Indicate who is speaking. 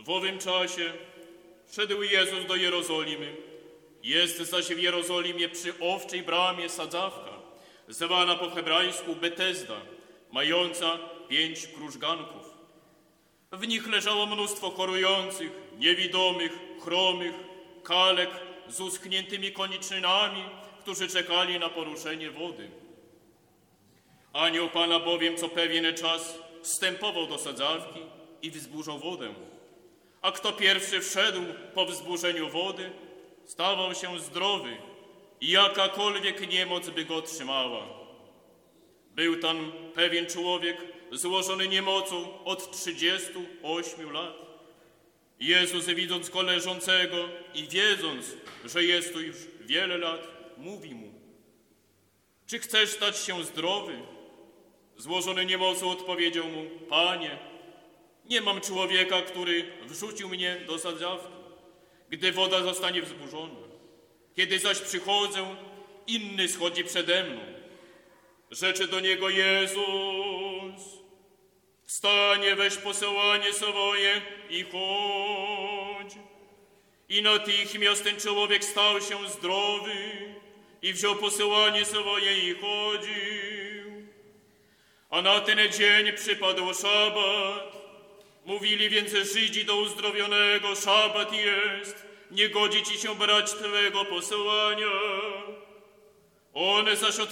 Speaker 1: W owym czasie wszedł Jezus do Jerozolimy. Jest zaś w Jerozolimie przy owczej bramie sadzawka, zwana po hebrajsku Betesda, mająca 5 krużganków. W nich leżało mnóstwo chorujących, niewidomych, chromych, kalek z uschniętymi koniczynami, którzy czekali na poruszenie wody. Anioł Pana bowiem co pewien czas wstępował do sadzawki i wzburzał wodę. A kto pierwszy wszedł po wzburzeniu wody, stawał się zdrowy i jakakolwiek niemoc by go trzymała. Był tam pewien człowiek złożony niemocą od 38 lat. Jezus, widząc go leżącego i wiedząc, że jest tu już wiele lat, mówi mu: czy chcesz stać się zdrowy? Złożony niemocą odpowiedział mu: Panie, nie mam człowieka, który wrzucił mnie do sadzawki, gdy woda zostanie wzburzona. Kiedy zaś przychodzę, inny schodzi przede mną. Rzeczy do niego Jezus: wstanie, weź posyłanie swoje i chodź. I natychmiast ten człowiek stał się zdrowy i wziął posyłanie swoje i chodził. A na ten dzień przypadł szabat. Mówili więc Żydzi do uzdrowionego: szabat jest, nie godzi ci się brać twego posyłania. On zaś